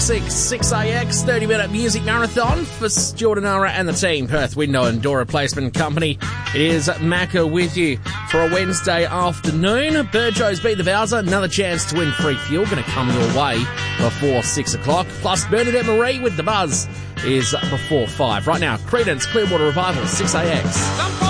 classic 6AX 30-minute music marathon for Stuart and Nara and the team, Perth Window and Door Replacement Company. It is Macca with you for a Wednesday afternoon. Burjo's Beat the Bowser, another chance to win free fuel, going to come your way before 6 o'clock. Plus Bernadette Marie with The Buzz is before 5. Right now, Creedence Clearwater Revival, 6AX.